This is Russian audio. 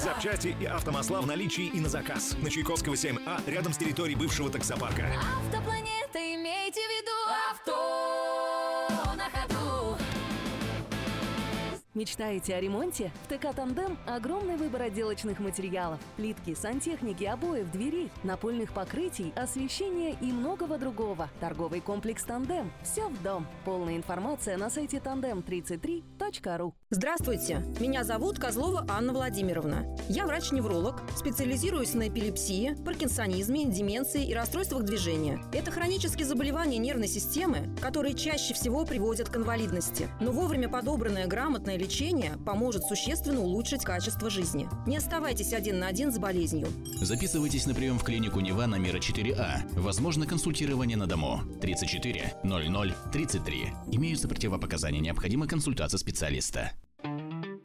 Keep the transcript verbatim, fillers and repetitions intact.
Запчасти и автомасла в наличии и на заказ. На Чайковского семь А, рядом с территорией бывшего таксопарка. Автопланета, имейте в виду, авто на ходу. Мечтаете о ремонте? В ТК «Тандем» огромный выбор отделочных материалов. Плитки, сантехники, обоев, дверей, напольных покрытий, освещения и многого другого. Торговый комплекс «Тандем». Все в дом. Полная информация на сайте тандем тридцать три точка ру. Здравствуйте, меня зовут Козлова Анна Владимировна. Я врач-невролог, специализируюсь на эпилепсии, паркинсонизме, деменции и расстройствах движения. Это хронические заболевания нервной системы, которые чаще всего приводят к инвалидности. Но вовремя подобранное грамотное лечение поможет существенно улучшить качество жизни. Не оставайтесь один на один с болезнью. Записывайтесь на прием в клинику Нева на Мира четыре А. Возможно консультирование на дому. тридцать четыре ноль ноль тридцать три. Имеются противопоказания, необходима консультация специалиста.